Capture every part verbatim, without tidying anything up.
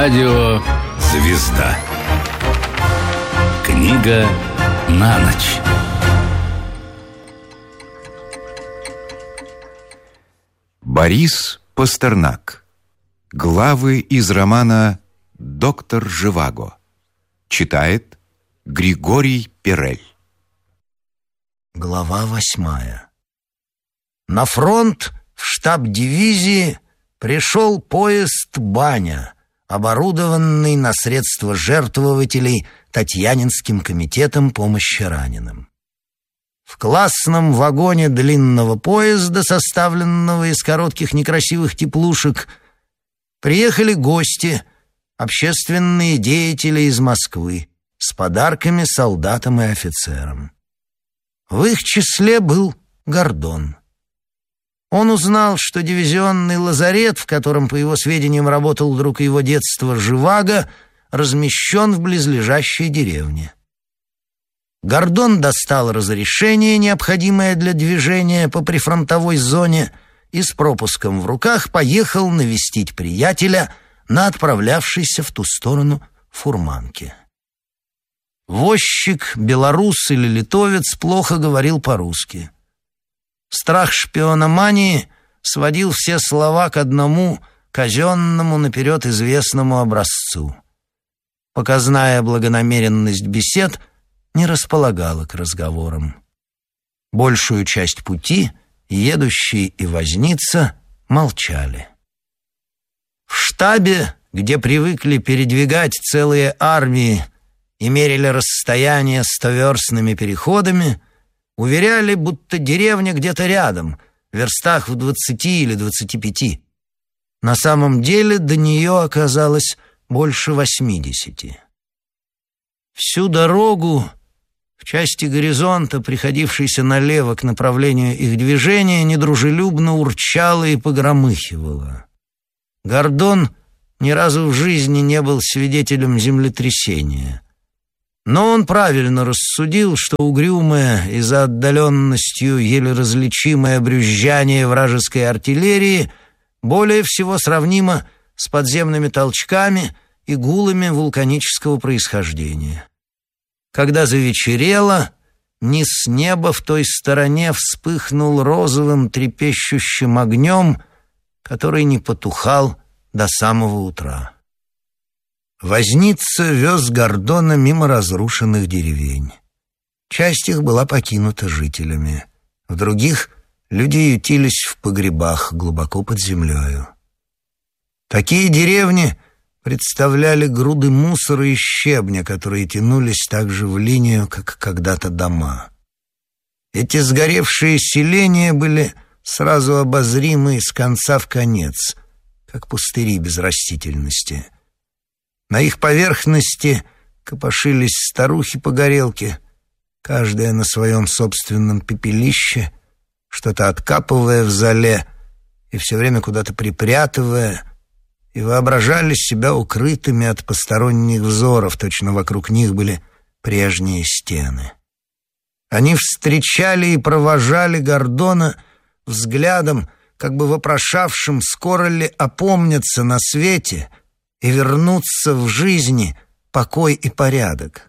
Радио «Звезда». Книга на ночь. Борис Пастернак. Главы из романа «Доктор Живаго». Читает Григорий Перель. Глава восьмая. На фронт в штаб дивизии пришел поезд «Баня», оборудованный на средства жертвователей Татьянинским комитетом помощи раненым. В классном вагоне длинного поезда, составленного из коротких некрасивых теплушек, приехали гости, общественные деятели из Москвы, с подарками солдатам и офицерам. В их числе был Гордон. Он узнал, что дивизионный лазарет, в котором, по его сведениям, работал друг его детства Живаго, размещен в близлежащей деревне. Гордон достал разрешение, необходимое для движения по прифронтовой зоне, и с пропуском в руках поехал навестить приятеля на отправлявшейся в ту сторону фурманке. Возчик, белорус или литовец, плохо говорил по-русски. Страх шпиономании сводил все слова к одному казенному, наперед известному образцу. Показная благонамеренность бесед не располагала к разговорам. Большую часть пути едущий и возница молчали. В штабе, где привыкли передвигать целые армии и мерили расстояние стоверстными переходами, уверяли, будто деревня где-то рядом, в верстах в двадцати или двадцати пяти. На самом деле до нее оказалось больше восьмидесяти. Всю дорогу в части горизонта, приходившейся налево к направлению их движения, недружелюбно урчало и погромыхивало. Гордон ни разу в жизни не был свидетелем землетрясения. Но он правильно рассудил, что угрюмое и за отдаленностью еле различимое брюзжание вражеской артиллерии более всего сравнимо с подземными толчками и гулами вулканического происхождения. Когда завечерело, низ неба в той стороне вспыхнул розовым трепещущим огнем, который не потухал до самого утра. Возница вез Гордона мимо разрушенных деревень. Часть их была покинута жителями. В других люди ютились в погребах глубоко под землею. Такие деревни представляли груды мусора и щебня, которые тянулись так же в линию, как когда-то дома. Эти сгоревшие селения были сразу обозримы с конца в конец, как пустыри без растительности. На их поверхности копошились старухи-погорелки, каждая на своем собственном пепелище, что-то откапывая в золе и все время куда-то припрятывая, и воображали себя укрытыми от посторонних взоров, точно вокруг них были прежние стены. Они встречали и провожали Гордона взглядом, как бы вопрошавшим, скоро ли опомнятся на свете и вернуться в жизни покой и порядок.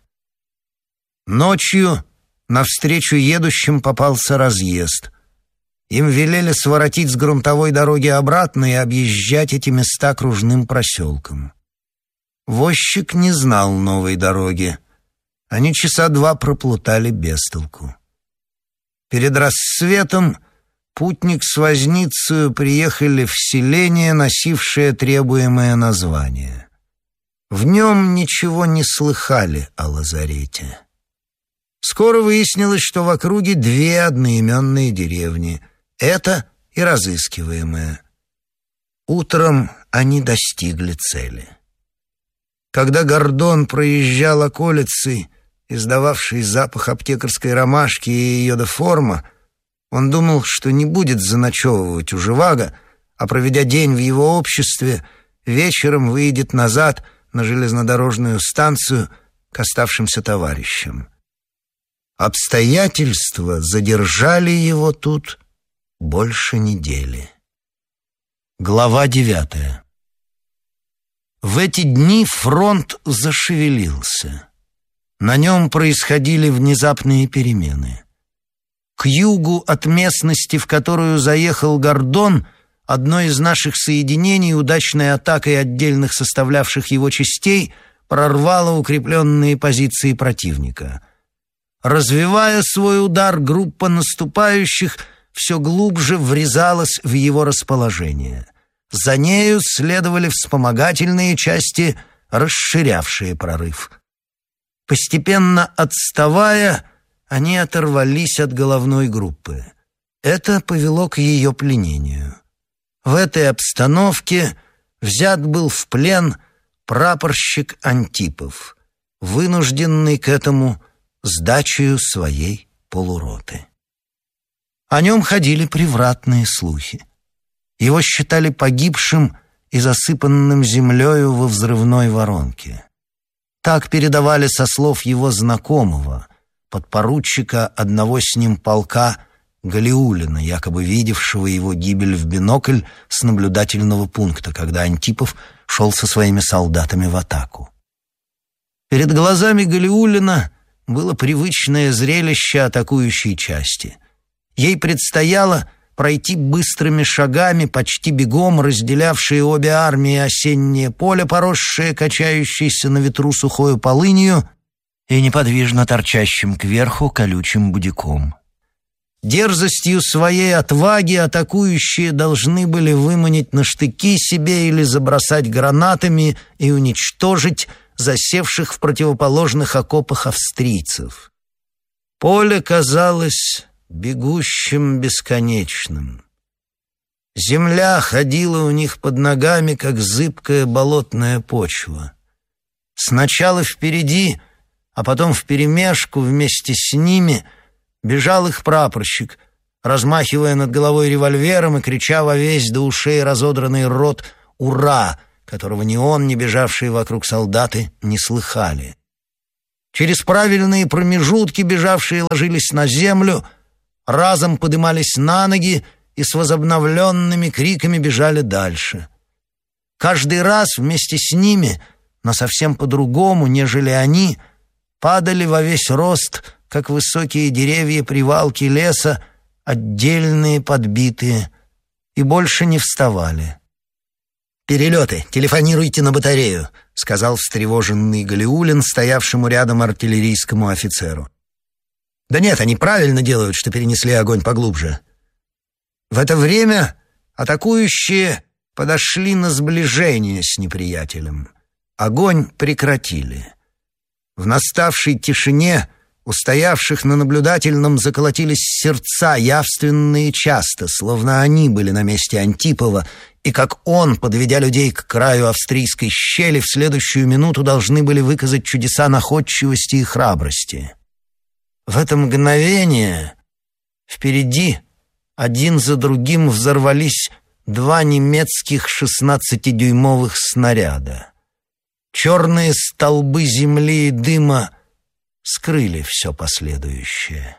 Ночью навстречу едущим попался разъезд. Им велели своротить с грунтовой дороги обратно и объезжать эти места кружным проселком. Возчик не знал новой дороги. Они часа два проплутали без толку. Перед рассветом путник с возницею приехали в селение, носившее требуемое название. В нем ничего не слыхали о лазарете. Скоро выяснилось, что в округе две одноименные деревни. Это и разыскиваемое. Утром они достигли цели. Когда Гордон проезжал околицей, издававшей запах аптекарской ромашки и йодоформа, он думал, что не будет заночевывать у Живаго, а, проведя день в его обществе, вечером выйдет назад на железнодорожную станцию к оставшимся товарищам. Обстоятельства задержали его тут больше недели. Глава девятая. В В эти дни фронт зашевелился. На нем происходили внезапные перемены. К югу от местности, в которую заехал Гордон, одно из наших соединений, удачной атакой отдельных составлявших его частей, прорвало укрепленные позиции противника. Развивая свой удар, группа наступающих все глубже врезалась в его расположение. За нею следовали вспомогательные части, расширявшие прорыв. Постепенно отставая, они оторвались от головной группы. Это повело к ее пленению. В этой обстановке взят был в плен прапорщик Антипов, вынужденный к этому сдачею своей полуроты. О нем ходили превратные слухи. Его считали погибшим и засыпанным землею во взрывной воронке. Так передавали со слов его знакомого, подпоручика одного с ним полка Галиуллина, якобы видевшего его гибель в бинокль с наблюдательного пункта, когда Антипов шел со своими солдатами в атаку. Перед глазами Галиуллина было привычное зрелище атакующей части. Ей предстояло пройти быстрыми шагами, почти бегом, разделявшие обе армии осеннее поле, поросшее качающейся на ветру сухою полынью и неподвижно торчащим кверху колючим будиком. Дерзостью своей отваги атакующие должны были выманить на штыки себе или забросать гранатами и уничтожить засевших в противоположных окопах австрийцев. Поле казалось бегущим бесконечным. Земля ходила у них под ногами, как зыбкая болотная почва. Сначала впереди, а потом вперемешку вместе с ними бежал их прапорщик, размахивая над головой револьвером и крича во весь до ушей разодранный рот «Ура!», которого ни он, ни бежавшие вокруг солдаты не слыхали. Через правильные промежутки бежавшие ложились на землю, разом подымались на ноги и с возобновленными криками бежали дальше. Каждый раз вместе с ними, но совсем по-другому, нежели они, падали во весь рост, как высокие деревья привалки леса, отдельные подбитые, и больше не вставали. «Перелеты, телефонируйте на батарею», — сказал встревоженный Галиуллин, стоявшему рядом артиллерийскому офицеру. «Да нет, они правильно делают, что перенесли огонь поглубже». В это время атакующие подошли на сближение с неприятелем. Огонь прекратили. В наставшей тишине у стоявших на наблюдательном заколотились сердца, явственные часто, словно они были на месте Антипова, и как он, подведя людей к краю австрийской щели, в следующую минуту должны были выказать чудеса находчивости и храбрости. В это мгновение впереди один за другим взорвались два немецких шестнадцатидюймовых снаряда. Черные столбы земли и дыма скрыли все последующее.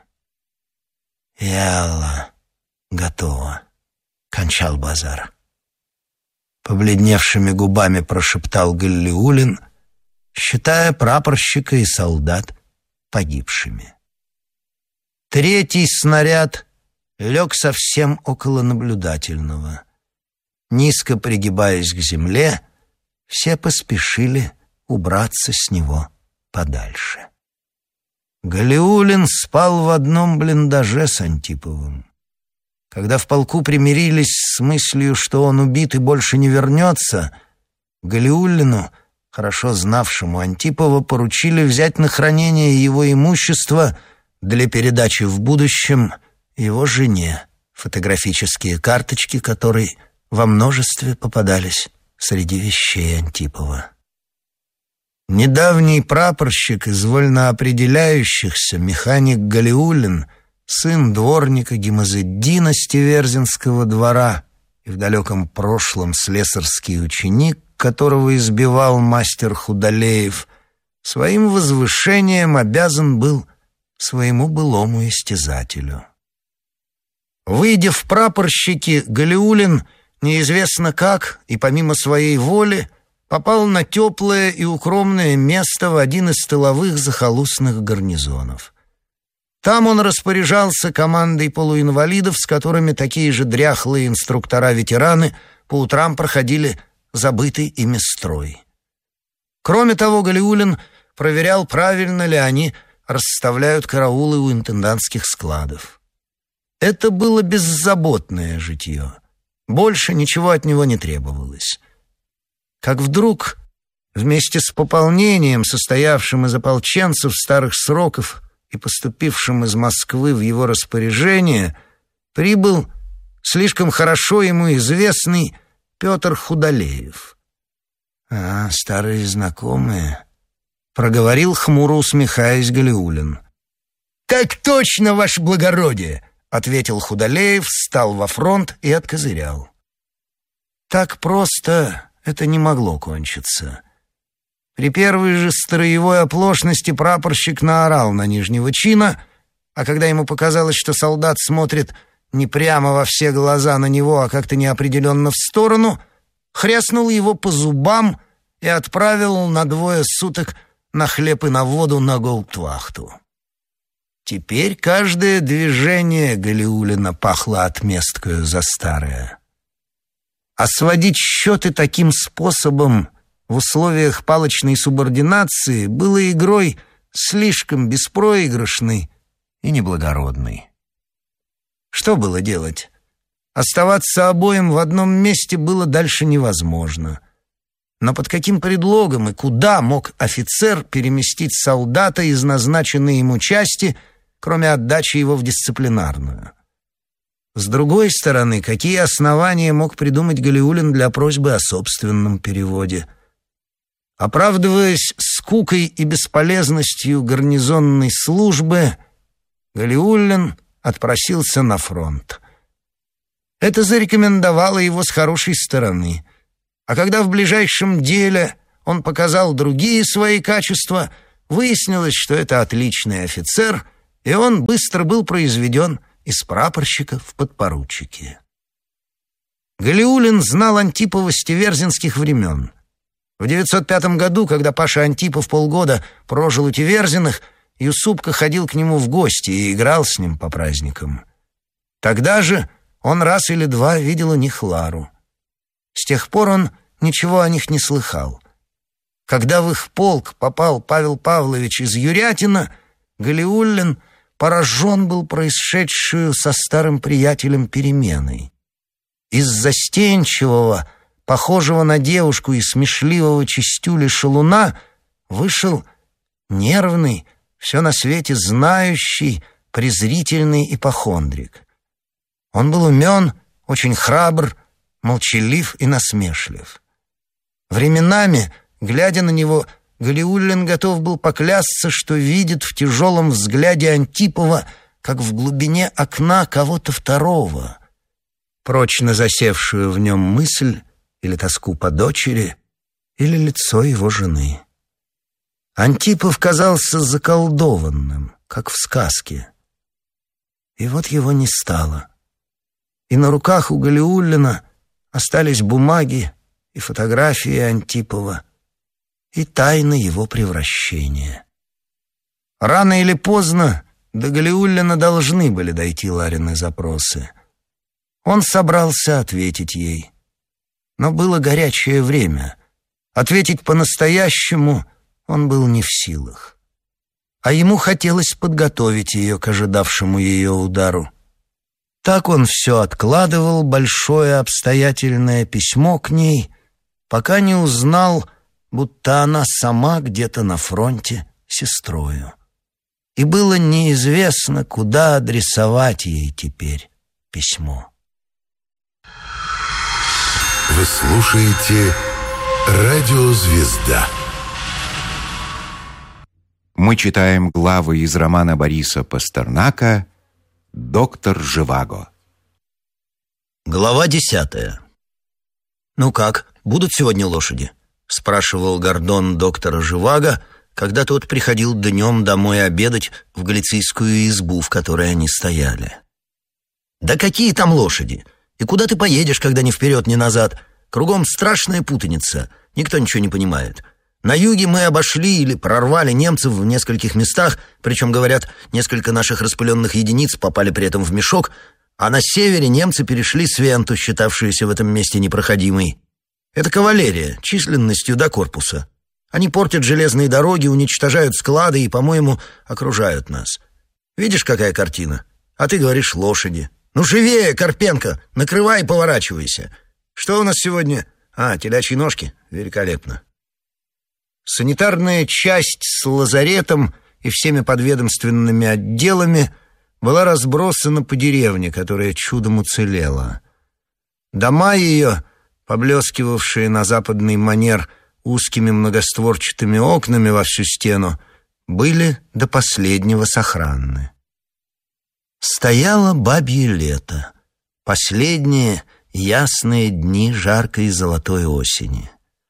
«Ялла, готово», — кончал базар. Побледневшими губами прошептал Галиуллин, считая прапорщика и солдат погибшими. Третий снаряд лег совсем около наблюдательного. Низко пригибаясь к земле, все поспешили убраться с него подальше. Галиуллин спал в одном блиндаже с Антиповым. Когда в полку примирились с мыслью, что он убит и больше не вернется, Галиуллину, хорошо знавшему Антипова, поручили взять на хранение его имущество для передачи в будущем его жене, фотографические карточки которой во множестве попадались среди вещей Антипова. Недавний прапорщик из вольноопределяющихся, механик Галиуллин, сын дворника Гимазеддина с Тиверзинского двора и в далеком прошлом слесарский ученик, которого избивал мастер Худалеев, своим возвышением обязан был своему былому истязателю. Выйдя в прапорщики, Галиуллин неизвестно как и помимо своей воли попал на теплое и укромное место в один из тыловых захолустных гарнизонов. Там он распоряжался командой полуинвалидов, с которыми такие же дряхлые инструктора-ветераны по утрам проходили забытый ими строй. Кроме того, Галиуллин проверял, правильно ли они расставляют караулы у интендантских складов. Это было беззаботное житье. Больше ничего от него не требовалось. Как вдруг, вместе с пополнением, состоявшим из ополченцев старых сроков и поступившим из Москвы в его распоряжение, прибыл слишком хорошо ему известный Петр Худолеев. «А, старые знакомые», — проговорил, хмуро усмехаясь, Галиуллин. «Так точно, ваше благородие!» — ответил Худолеев, встал во фронт и откозырял. Так просто это не могло кончиться. При первой же строевой оплошности прапорщик наорал на нижнего чина, а когда ему показалось, что солдат смотрит не прямо во все глаза на него, а как-то неопределенно в сторону, хряснул его по зубам и отправил на двое суток на хлеб и на воду на гауптвахту. Теперь каждое движение Галиуллина пахло отместкою за старое. А сводить счеты таким способом в условиях палочной субординации было игрой слишком беспроигрышной и неблагородной. Что было делать? Оставаться обоим в одном месте было дальше невозможно. Но под каким предлогом и куда мог офицер переместить солдата из назначенной ему части, кроме отдачи его в дисциплинарную? С другой стороны, какие основания мог придумать Галиуллин для просьбы о собственном переводе? Оправдываясь скукой и бесполезностью гарнизонной службы, Галиуллин отпросился на фронт. Это зарекомендовало его с хорошей стороны. А когда в ближайшем деле он показал другие свои качества, выяснилось, что это отличный офицер, и он быстро был произведен из прапорщика в подпоручики. Галиуллин знал Антипова с теверзинских времен. В девятьсот пятом году, когда Паша Антипов полгода прожил у Теверзиных, Юсупка ходил к нему в гости и играл с ним по праздникам. Тогда же он раз или два видел у них Лару. С тех пор он ничего о них не слыхал. Когда в их полк попал Павел Павлович из Юрятина, Галиуллин поражен был происшедшую со старым приятелем переменой. Из застенчивого, похожего на девушку и смешливого чистюли шалуна вышел нервный, все на свете знающий, презрительный ипохондрик. Он был умен, очень храбр, молчалив и насмешлив. Временами, глядя на него, Галиуллин готов был поклясться, что видит в тяжелом взгляде Антипова, как в глубине окна, кого-то второго, прочно засевшую в нем мысль или тоску по дочери, или лицо его жены. Антипов казался заколдованным, как в сказке. И вот его не стало. И на руках у Галиуллина остались бумаги и фотографии Антипова, и тайна его превращения. Рано или поздно до Галиуллина должны были дойти Ларины запросы. Он собрался ответить ей. Но было горячее время. Ответить по-настоящему он был не в силах. А ему хотелось подготовить ее к ожидавшему ее удару. Так он все откладывал большое обстоятельное письмо к ней, пока не узнал, будто она сама где-то на фронте сестрою. И было неизвестно, куда адресовать ей теперь письмо. Вы слушаете «Радио Звезда». Мы читаем главы из романа Бориса Пастернака «Доктор Живаго». Глава десятая. «Ну как, будут сегодня лошади?» — спрашивал Гордон доктора Живаго, когда тот приходил днем домой обедать в галицийскую избу, в которой они стояли. «Да какие там лошади? И куда ты поедешь, когда ни вперед, ни назад?» Кругом страшная путаница, никто ничего не понимает. На юге мы обошли или прорвали немцев в нескольких местах, причем, говорят, несколько наших распыленных единиц попали при этом в мешок, а на севере немцы перешли Свенту, считавшуюся в этом месте непроходимой. Это кавалерия, численностью до корпуса. Они портят железные дороги, уничтожают склады и, по-моему, окружают нас. Видишь, какая картина? А ты говоришь лошади. Ну, живее, Карпенко, накрывай и поворачивайся. Что у нас сегодня? А, телячьи ножки? Великолепно. Санитарная часть с лазаретом и всеми подведомственными отделами была разбросана по деревне, которая чудом уцелела. Дома ее, поблескивавшие на западный манер узкими многостворчатыми окнами во всю стену, были до последнего сохранны. Стояло бабье лето, последние ясные дни жаркой золотой осени.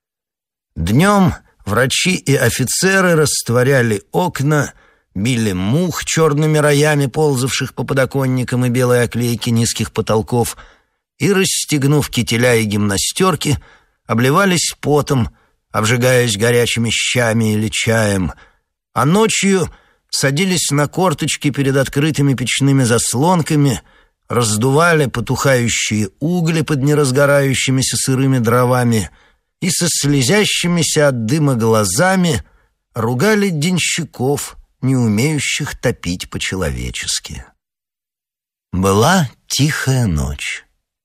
Днем врачи и офицеры растворяли окна, били мух черными роями, ползавших по подоконникам и белой оклейке низких потолков, и, расстегнув кителя и гимнастерки, обливались потом, обжигаясь горячими щами или чаем, а ночью садились на корточки перед открытыми печными заслонками, раздували потухающие угли под неразгорающимися сырыми дровами и со слезящимися от дыма глазами ругали денщиков, не умеющих топить по-человечески. Была тихая ночь.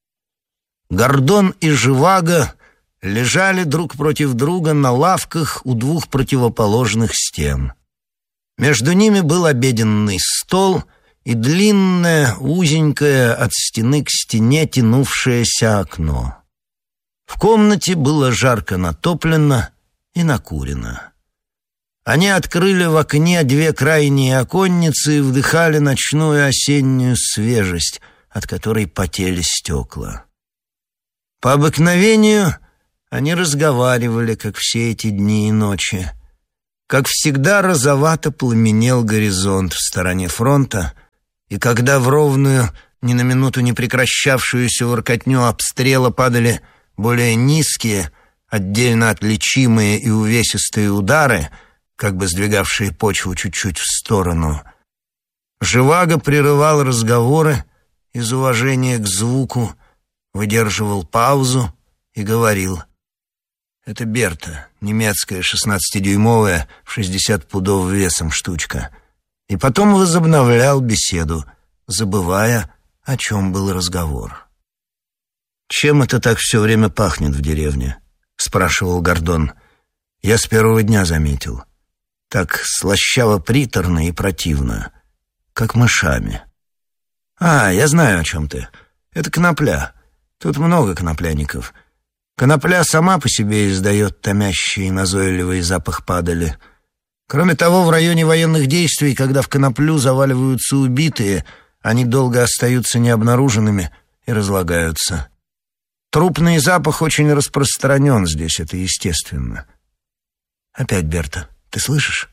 Гордон и Живаго лежали друг против друга на лавках у двух противоположных стен. Между ними был обеденный стол и длинное, узенькое от стены к стене тянувшееся окно. В комнате было жарко натоплено и накурено. Они открыли в окне две крайние оконницы и вдыхали ночную осеннюю свежесть, от которой потели стекла. По обыкновению они разговаривали, как все эти дни и ночи. Как всегда, розовато пламенел горизонт в стороне фронта, и когда в ровную, ни на минуту не прекращавшуюся воркотню обстрела падали более низкие, отдельно отличимые и увесистые удары, как бы сдвигавшие почву чуть-чуть в сторону, Живаго прерывал разговоры из уважения к звуку, выдерживал паузу и говорил: «Это Берта, немецкая шестнадцатидюймовая в шестьдесят пудов весом штучка». И потом возобновлял беседу, забывая, о чем был разговор. «Чем это так все время пахнет в деревне?» — спрашивал Гордон. «Я с первого дня заметил. Так слащаво-приторно и противно, как мышами». «А, я знаю, о чем ты. Это конопля. Тут много конопляников. Конопля сама по себе издает томящий и назойливый запах падали. Кроме того, в районе военных действий, когда в коноплю заваливаются убитые, они долго остаются необнаруженными и разлагаются. Трупный запах очень распространен здесь, это естественно». «Опять Берта, ты слышишь?»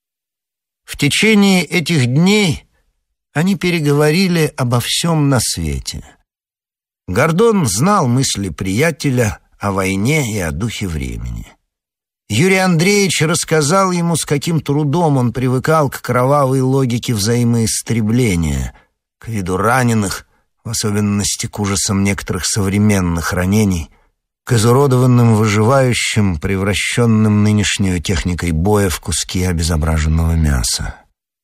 В течение этих дней они переговорили обо всем на свете. Гордон знал мысли приятеля о войне и о духе времени. Юрий Андреевич рассказал ему, с каким трудом он привыкал к кровавой логике взаимоистребления, к виду раненых, в особенности к ужасам некоторых современных ранений, к изуродованным выживающим, превращенным нынешней техникой боя в куски обезображенного мяса.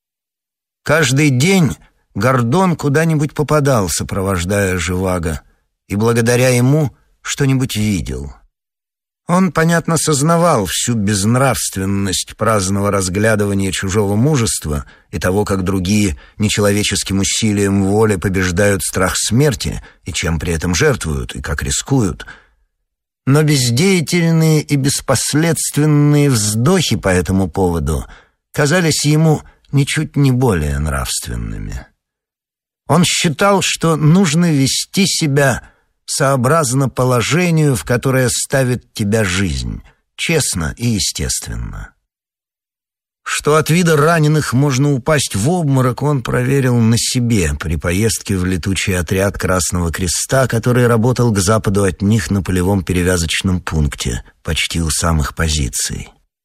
Каждый день Гордон куда-нибудь попадал, сопровождая Живаго, и благодаря ему что-нибудь видел. Он, понятно, сознавал всю безнравственность праздного разглядывания чужого мужества и того, как другие нечеловеческим усилием воли побеждают страх смерти и чем при этом жертвуют, и как рискуют. Но бездеятельные и беспоследственные вздохи по этому поводу казались ему ничуть не более нравственными. Он считал, что нужно вести себя сообразно положению, в которое ставит тебя жизнь, честно и естественно. Что от вида раненых можно упасть в обморок, он проверил на себе при поездке в летучий отряд Красного Креста, который работал к западу от них на полевом перевязочном пункте, почти у самых позиций.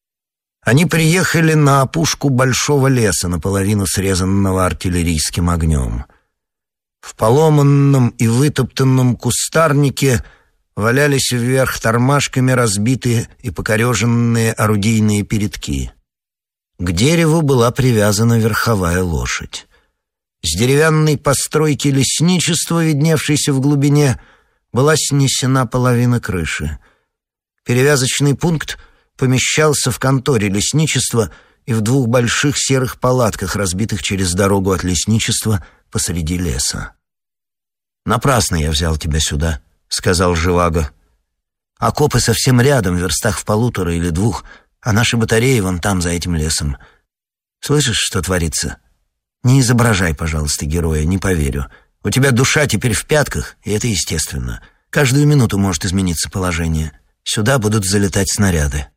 Они приехали на опушку большого леса, наполовину срезанного артиллерийским огнем. В поломанном и вытоптанном кустарнике валялись вверх тормашками разбитые и покореженные орудийные передки. К дереву была привязана верховая лошадь. С деревянной постройки лесничества, видневшейся в глубине, была снесена половина крыши. Перевязочный пункт помещался в конторе лесничества и в двух больших серых палатках, разбитых через дорогу от лесничества посреди леса. «Напрасно я взял тебя сюда», — сказал Живаго. «Окопы совсем рядом, в верстах в полутора или двух, а наши батареи вон там, за этим лесом. Слышишь, что творится? Не изображай, пожалуйста, героя, не поверю. У тебя душа теперь в пятках, и это естественно. Каждую минуту может измениться положение. Сюда будут залетать снаряды».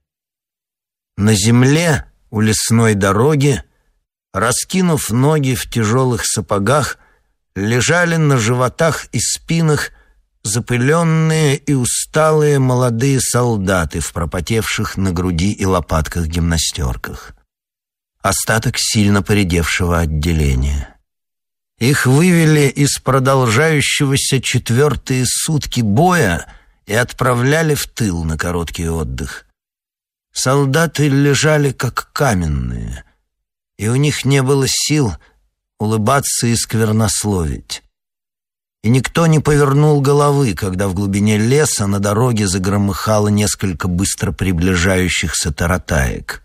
На земле у лесной дороги, раскинув ноги в тяжелых сапогах, лежали на животах и спинах запыленные и усталые молодые солдаты в пропотевших на груди и лопатках гимнастерках. Остаток сильно поредевшего отделения. Их вывели из продолжающегося четвертые сутки боя и отправляли в тыл на короткий отдых. Солдаты лежали как каменные, и у них не было сил улыбаться и сквернословить. И никто не повернул головы, когда в глубине леса на дороге загромыхало несколько быстро приближающихся таратаек.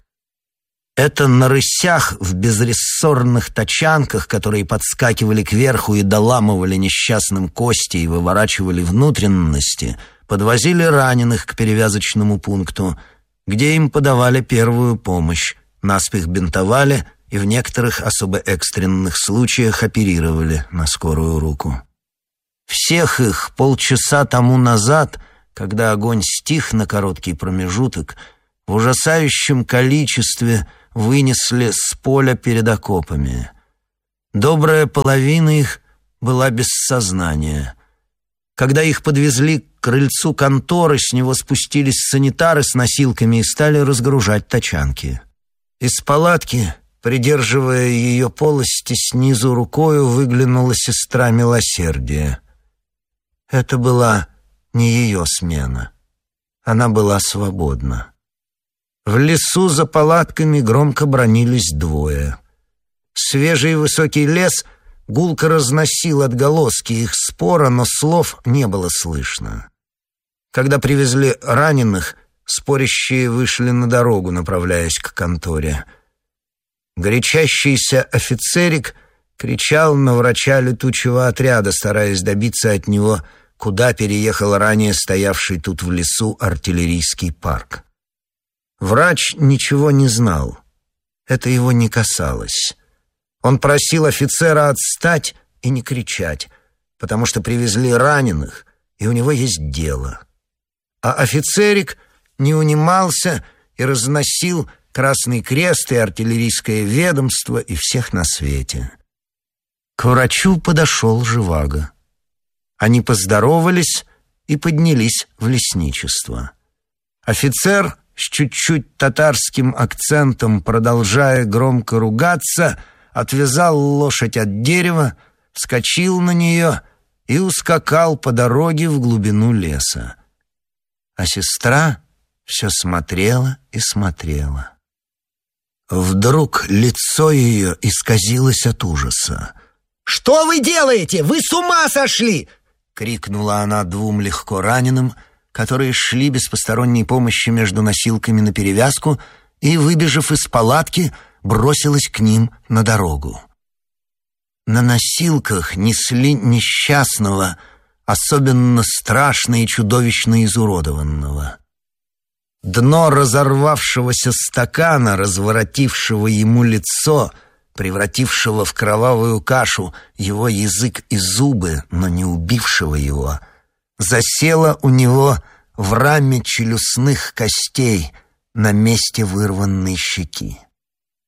Это на рысях в безрессорных тачанках, которые подскакивали кверху и доламывали несчастным кости и выворачивали внутренности, подвозили раненых к перевязочному пункту, где им подавали первую помощь, наспех бинтовали и в некоторых особо экстренных случаях оперировали на скорую руку. Всех их полчаса тому назад, когда огонь стих на короткий промежуток, в ужасающем количестве вынесли с поля перед окопами. Добрая половина их была без сознания. Когда их подвезли к крыльцу конторы, с него спустились санитары с носилками и стали разгружать тачанки. Из палатки, придерживая ее полости снизу рукою, выглянула сестра милосердия. Это была не ее смена. Она была свободна. В лесу за палатками громко бранились двое. Свежий высокий лес гулко разносил отголоски их спора, но слов не было слышно. Когда привезли раненых, спорящие вышли на дорогу, направляясь к конторе. Горячащийся офицерик кричал на врача летучего отряда, стараясь добиться от него, куда переехал ранее стоявший тут в лесу артиллерийский парк. Врач ничего не знал. Это его не касалось. Он просил офицера отстать и не кричать, потому что привезли раненых, и у него есть дело. А офицерик не унимался и разносил Красный Крест и артиллерийское ведомство и всех на свете. К врачу подошел Живаго. Они поздоровались и поднялись в лесничество. Офицер с чуть-чуть татарским акцентом, продолжая громко ругаться, отвязал лошадь от дерева, вскочил на нее и ускакал по дороге в глубину леса. А сестра все смотрела и смотрела. Вдруг лицо ее исказилось от ужаса. «Что вы делаете? Вы с ума сошли!» — крикнула она двум легко раненым, которые шли без посторонней помощи между носилками на перевязку, и, выбежав из палатки, бросилась к ним на дорогу. На носилках несли несчастного, особенно страшно и чудовищно изуродованного. Дно разорвавшегося стакана, разворотившего ему лицо, превратившего в кровавую кашу его язык и зубы, но не убившего его, засело у него в раме челюстных костей на месте вырванной щеки.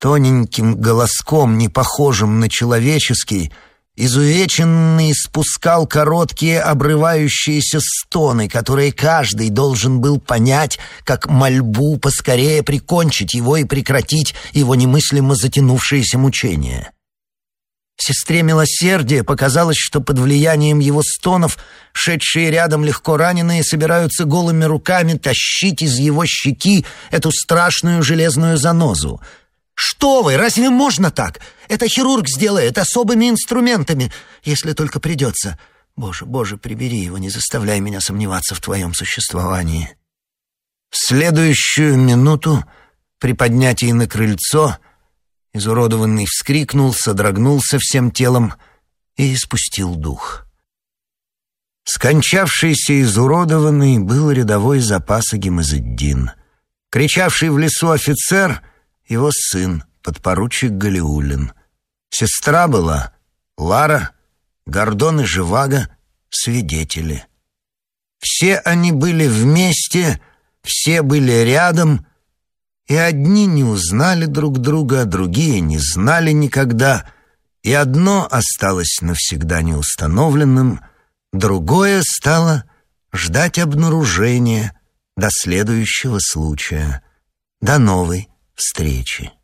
Тоненьким голоском, не похожим на человеческий, изувеченный спускал короткие обрывающиеся стоны, которые каждый должен был понять как мольбу поскорее прикончить его и прекратить его немыслимо затянувшееся мучение. Сестре милосердия показалось, что под влиянием его стонов шедшие рядом легко раненые собираются голыми руками тащить из его щеки эту страшную железную занозу. «Что вы, разве можно так? Это хирург сделает особыми инструментами, если только придется. Боже, Боже, прибери его, не заставляй меня сомневаться в твоем существовании». В следующую минуту при поднятии на крыльцо изуродованный вскрикнул, содрогнулся всем телом и испустил дух. Скончавшийся изуродованный был рядовой запаса Гимазеддин. Кричавший в лесу офицер — его сын, подпоручик Галиуллин. Сестра была Лара, Гордон и Живаго — свидетели. Все они были вместе, все были рядом, и одни не узнали друг друга, а другие не знали никогда, и одно осталось навсегда неустановленным, другое стало ждать обнаружения до следующего случая, до новой встречи.